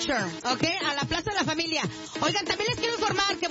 Kosher, ¿ok? A la Plaza de la Familia. Oigan, también les quiero informar que